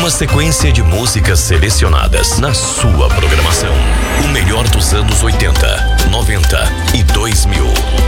Uma sequência de músicas selecionadas na sua programação. O melhor dos anos 80, 90 e 2000.